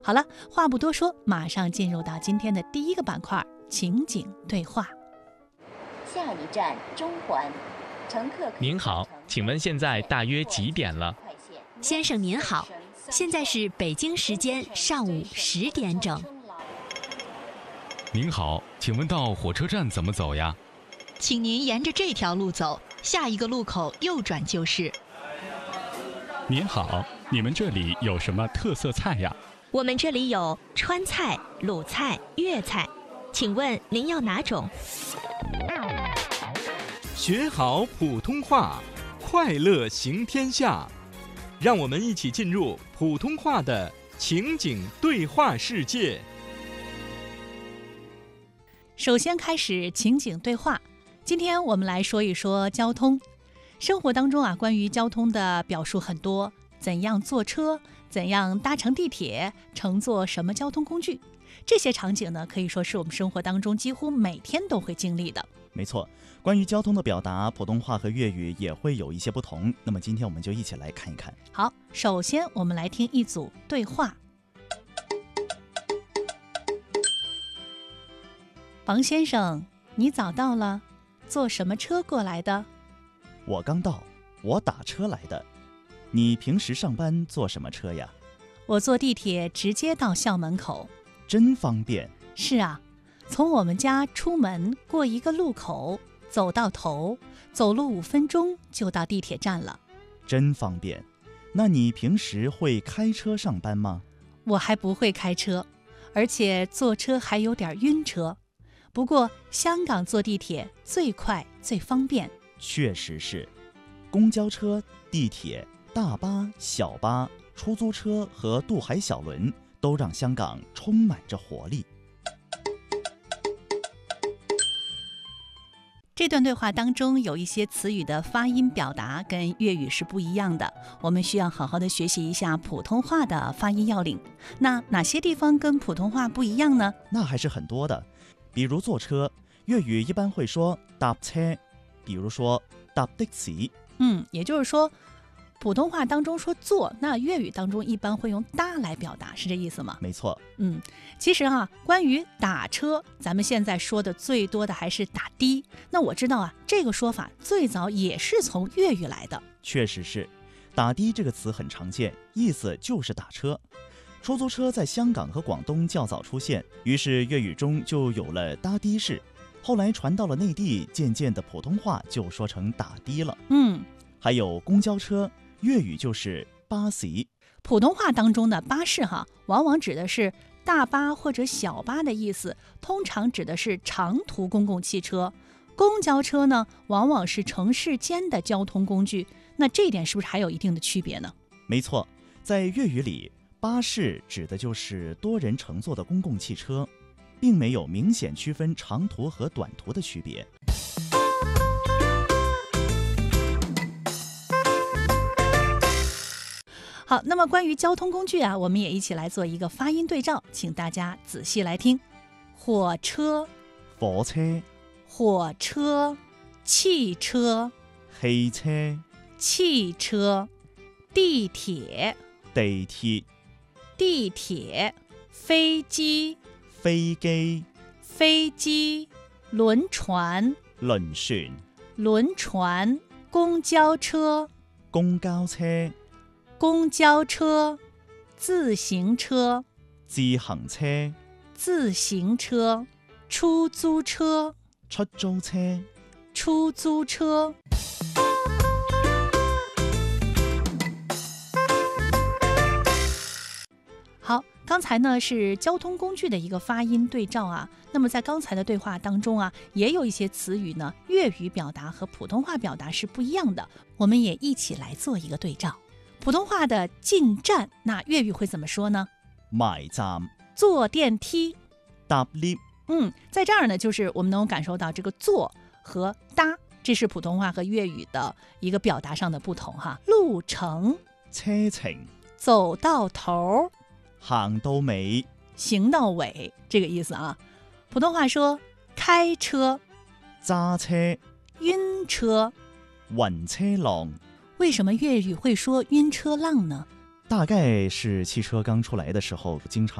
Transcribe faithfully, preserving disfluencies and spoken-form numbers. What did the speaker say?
好了，话不多说，马上进入到今天的第一个板块情景对话。 下一站中环，乘客您好，请问现在大约几点了？ 先生您好，现在是北京时间上午十点整。 您好，请问到火车站怎么走呀？ 请您沿着这条路走，下一个路口右转就是。 您好，你们这里有什么特色菜呀？ 我们这里有川菜、鲁菜、粤菜，请问您要哪种？ 学好普通话，快乐行天下。让我们一起进入普通话的情景对话世界。 首先开始情景对话。今天我们来说一说交通。生活当中啊，关于交通的表述很多，怎样坐车，怎样搭乘地铁，乘坐什么交通工具，这些场景呢，可以说是我们生活当中几乎每天都会经历的。 没错，关于交通的表达，普通话和粤语也会有一些不同。那么今天我们就一起来看一看。 好，首先我们来听一组对话。王先生，你早到了，坐什么车过来的？ 我刚到，我打车来的。你平时上班坐什么车呀？ 我坐地铁直接到校门口。 真方便。 是啊，从我们家出门过一个路口，走到头，走路五分钟就到地铁站了。 真方便。那你平时会开车上班吗？ 我还不会开车，而且坐车还有点晕车。不过香港坐地铁最快最方便。 确实是，公交车、地铁、大巴、小巴、出租车和渡海小轮都让香港充满着活力。 这段对话当中有一些词语的发音表达跟粤语是不一样的，我们需要好好的学习一下普通话的发音要领。那哪些地方跟普通话不一样呢？ 那还是很多的。比如坐车，粤语一般会说搭車，比如说搭的士。 嗯，也就是说普通话当中说坐，那粤语当中一般会用搭来表达，是这意思吗？ 没错。 嗯，其实啊，关于打车，咱们现在说的最多的还是打的。那我知道啊，这个说法最早也是从粤语来的。 确实是，打的这个词很常见，意思就是打车。出租车在香港和广东较早出现，于是粤语中就有了搭的士，后来传到了内地，渐渐的普通话就说成打的了。 嗯， 还有公交车，粤语就是巴士。 普通话当中的巴士哈，往往指的是大巴或者小巴的意思，通常指的是长途公共汽车。公交车呢，往往是城市间的交通工具。那这一点是不是还有一定的区别呢？ 没错，在粤语里，巴士指的就是多人乘坐的公共汽车，并没有明显区分长途和短途的区别。 好，那么关于交通工具啊，我们也一起来做一个发音对照，请大家仔细来听。火车、 火車、 火車、汽車、 汽車、 汽車、地鐵、 地鐵、 地鐵、飛機、 飛機、 飛機、輪船、 輪船、 輪船、公交車、 公交車、 公交車、自行車、 自行車、 自行車、出租車、 出租車、 出租車。好，刚才呢是交通工具的一个发音对照啊。那么在刚才的对话当中啊，也有一些词语呢，粤语表达和普通话表达是不一样的，我们也一起来做一个对照。普通话的进站，那粤语会怎么说呢？ 埋站。 坐电梯。 搭 lift。 嗯，在这儿呢，就是我们能够感受到这个坐和搭，这是普通话和粤语的一个表达上的不同哈。路程。 車程。 走到頭。 行到尾。 行到尾，这个意思啊。普通话说开車。 揸車。 暈車。 暈車浪。 为什么粤语会说晕车浪呢？ 大概是汽车刚出来的时候，经常